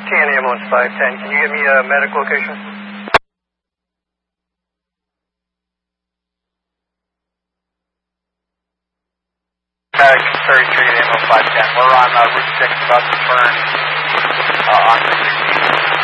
10 ambulance 510. Can you give me a medic location? Medic 33 ambulance 510. We're on Route 6 about to turn on Route 16.